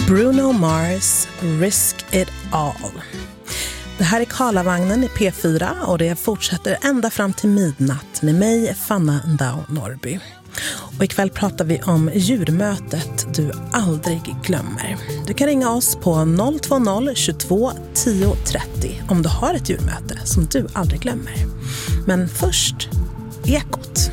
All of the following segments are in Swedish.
Bruno Mars, Risk It All. Det här är Karlavagnen i P4 och det fortsätter ända fram till midnatt med mig, Fanna Ndao Norby. Och ikväll pratar vi om djurmötet du aldrig glömmer. Du kan ringa oss på 020 22 10 30 om du har ett djurmöte som du aldrig glömmer. Men först, Ekot.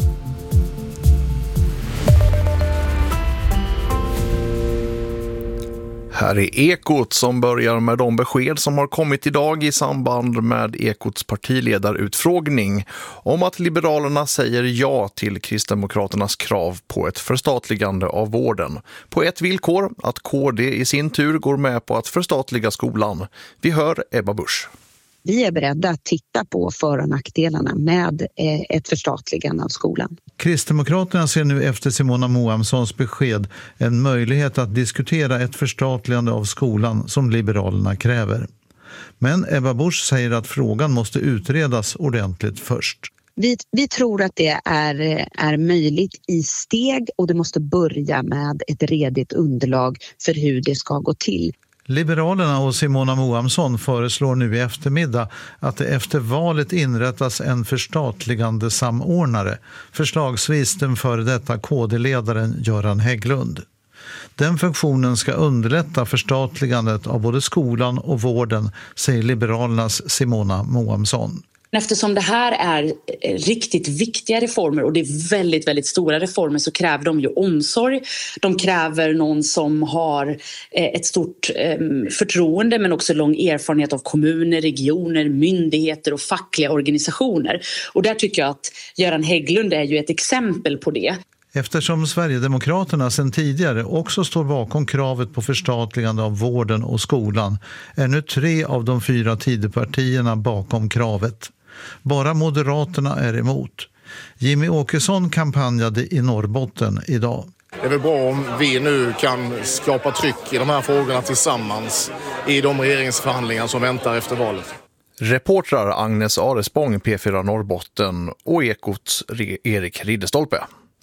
Här är Ekot som börjar med de besked som har kommit idag i samband med Ekots partiledarutfrågning om att Liberalerna säger ja till Kristdemokraternas krav på ett förstatligande av vården. På ett villkor, att KD i sin tur går med på att förstatliga skolan. Vi hör Ebba Busch. Vi är beredda att titta på för- och nackdelarna med ett förstatligande av skolan. Kristdemokraterna ser nu efter Simona Moamssons besked en möjlighet att diskutera ett förstatligande av skolan som Liberalerna kräver. Men Ebba Busch säger att frågan måste utredas ordentligt först. Vi tror att det är möjligt i steg och det måste börja med ett redigt underlag för hur det ska gå till. Liberalerna och Simona Moamsson föreslår nu i eftermiddag att det efter valet inrättas en förstatligande samordnare, förslagsvis den före detta KD-ledaren Göran Hägglund. Den funktionen ska underlätta förstatligandet av både skolan och vården, säger Liberalernas Simona Moamsson. Eftersom det här är riktigt viktiga reformer och det är väldigt, väldigt stora reformer så kräver de ju omsorg. De kräver någon som har ett stort förtroende men också lång erfarenhet av kommuner, regioner, myndigheter och fackliga organisationer. Och där tycker jag att Göran Hägglund är ju ett exempel på det. Eftersom Sverigedemokraterna sedan tidigare också står bakom kravet på förstatligande av vården och skolan är nu 3 av de 4 Tidöpartierna bakom kravet. Bara Moderaterna är emot. Jimmy Åkesson kampanjade i Norrbotten idag. Det är väl bra om vi nu kan skapa tryck i de här frågorna tillsammans i de regeringsförhandlingar som väntar efter valet. Reportrar Agnes Arespång, P4 Norrbotten och Ekots Erik Ridderstolpe.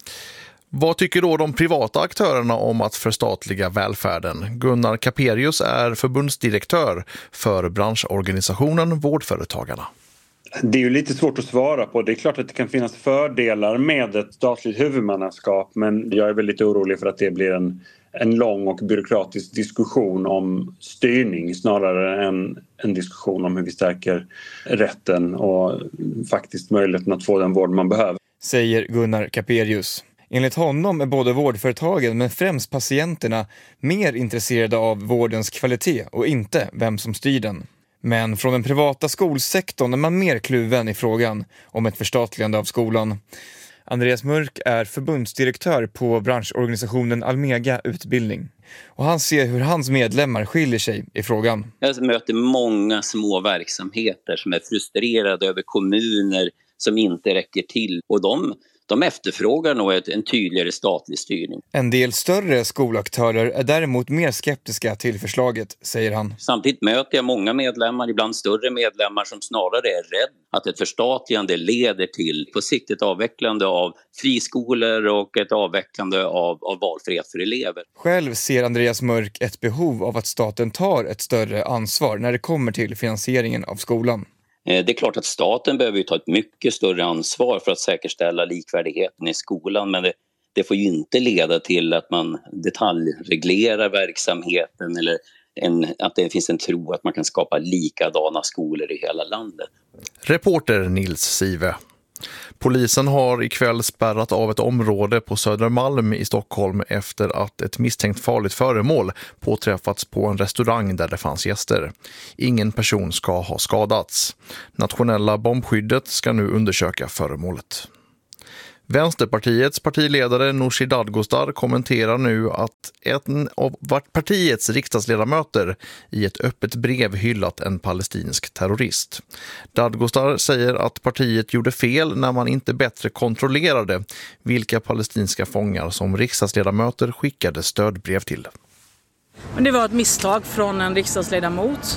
Vad tycker då de privata aktörerna om att förstatliga välfärden? Gunnar Kaperius är förbundsdirektör för branschorganisationen Vårdföretagarna. Det är ju lite svårt att svara på. Det är klart att det kan finnas fördelar med ett statligt huvudmannaskap, men jag är väldigt orolig för att det blir en lång och byråkratisk diskussion om styrning snarare än en diskussion om hur vi stärker rätten och faktiskt möjligheten att få den vård man behöver. Säger Gunnar Kaperius. Enligt honom är både vårdföretagen men främst patienterna mer intresserade av vårdens kvalitet och inte vem som styr den. Men från den privata skolsektorn är man mer kluven i frågan om ett förstatligande av skolan. Andreas Mörk är förbundsdirektör på branschorganisationen Almega Utbildning. Och han ser hur hans medlemmar skiljer sig i frågan. Jag möter många små verksamheter som är frustrerade över kommuner som inte räcker till. Och de efterfrågar nog en tydligare statlig styrning. En del större skolaktörer är däremot mer skeptiska till förslaget, säger han. Samtidigt möter jag många medlemmar, ibland större medlemmar, som snarare är rädd att ett förstatligande leder till på sikt ett avvecklande av friskolor och ett avvecklande av valfrihet för elever. Själv ser Andreas Mörk ett behov av att staten tar ett större ansvar när det kommer till finansieringen av skolan. Det är klart att staten behöver ta ett mycket större ansvar för att säkerställa likvärdigheten i skolan, men det får ju inte leda till att man detaljreglerar verksamheten eller att det finns en tro att man kan skapa likadana skolor i hela landet. Reporter Nils Sive. Polisen har ikväll spärrat av ett område på Södermalm i Stockholm efter att ett misstänkt farligt föremål påträffats på en restaurang där det fanns gäster. Ingen person ska ha skadats. Nationella bombskyddet ska nu undersöka föremålet. Vänsterpartiets partiledare Nooshi Dadgostar kommenterar nu att en av partiets riksdagsledamöter i ett öppet brev hyllat en palestinsk terrorist. Dadgostar säger att partiet gjorde fel när man inte bättre kontrollerade vilka palestinska fångar som riksdagsledamöter skickade stödbrev till. Men det var ett misstag från en riksdagsledamot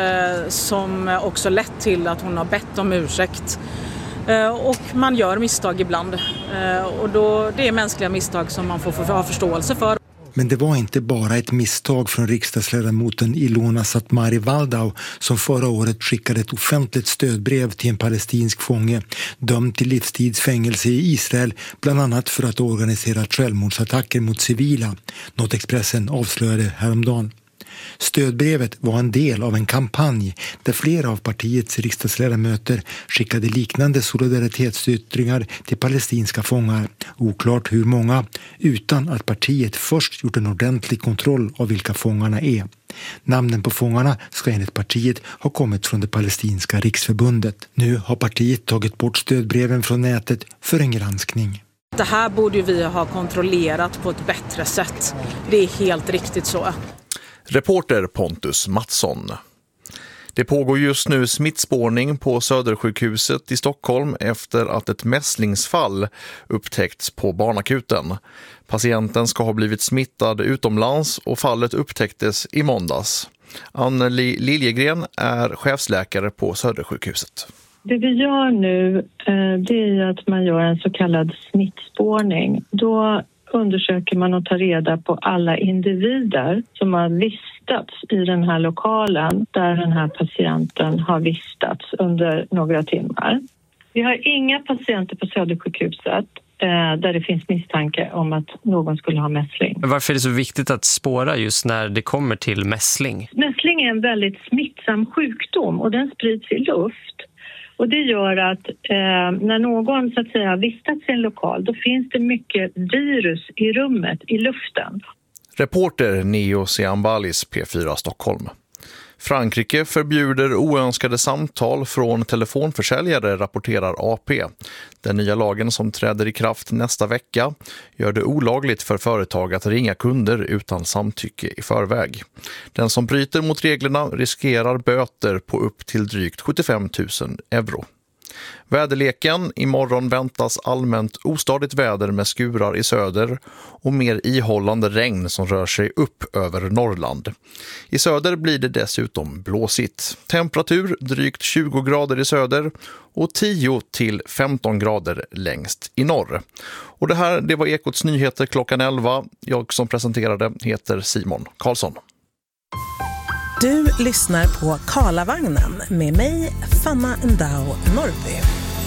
som också lett till att hon har bett om ursäkt. Och man gör misstag ibland. Och då, det är mänskliga misstag som man får ha förståelse för. Men det var inte bara ett misstag från riksdagsledamoten Ilona Satmari Waldau som förra året skickade ett offentligt stödbrev till en palestinsk fånge dömd till livstidsfängelse i Israel, bland annat för att organisera självmordsattacker mot civila, något Expressen avslöjade häromdagen. Stödbrevet var en del av en kampanj där flera av partiets riksdagsledamöter skickade liknande solidaritetsyttringar till palestinska fångar, oklart hur många, utan att partiet först gjort en ordentlig kontroll av vilka fångarna är. Namnen på fångarna ska enligt partiet ha kommit från det palestinska riksförbundet. Nu har partiet tagit bort stödbreven från nätet för en granskning. Det här borde vi ha kontrollerat på ett bättre sätt. Det är helt riktigt så. Reporter Pontus Mattsson. Det pågår just nu smittspårning på Södersjukhuset i Stockholm efter att ett mässlingsfall upptäckts på barnakuten. Patienten ska ha blivit smittad utomlands och fallet upptäcktes i måndags. Anneli Liljegren är chefsläkare på Södersjukhuset. Det vi gör nu det är att man gör en så kallad smittspårning. Då undersöker man och tar reda på alla individer som har vistats i den här lokalen där den här patienten har vistats under några timmar. Vi har inga patienter på Södersjukhuset där det finns misstanke om att någon skulle ha mässling. Varför är det så viktigt att spåra just när det kommer till mässling? Mässling är en väldigt smittsam sjukdom och den sprids i luft. Och det gör att när någon så att säga vistats i en lokal, då finns det mycket virus i rummet, i luften. Reporter Neo Seambalis, P4 Stockholm. Frankrike förbjuder oönskade samtal från telefonförsäljare, rapporterar AP. Den nya lagen som träder i kraft nästa vecka gör det olagligt för företag att ringa kunder utan samtycke i förväg. Den som bryter mot reglerna riskerar böter på upp till drygt 75 000 euro. Väderleken: imorgon väntas allmänt ostadigt väder med skurar i söder och mer ihållande regn som rör sig upp över Norrland. I söder blir det dessutom blåsigt. Temperatur drygt 20 grader i söder och 10 till 15 grader längst i norr. Och det var Ekots nyheter klockan 11. Jag som presenterade heter Simon Karlsson. Du lyssnar på Karlavagnen med mig, Fanna Ndao Norby.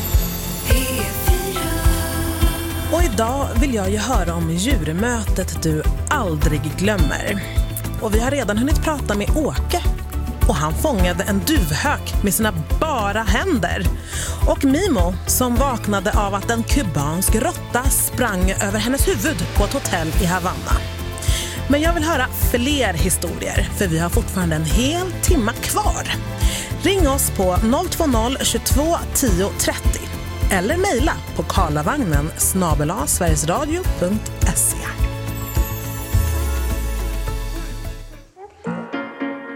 Och idag vill jag ju höra om djurmötet du aldrig glömmer. Och vi har redan hunnit prata med Åke. Och han fångade en duvhök med sina bara händer. Och Mimo som vaknade av att en kubansk råtta sprang över hennes huvud på ett hotell i Havanna. Men jag vill höra fler historier, för vi har fortfarande en hel timma kvar. Ring oss på 020 22 10 30 eller mejla på karlavagnen@sverigesradio.se.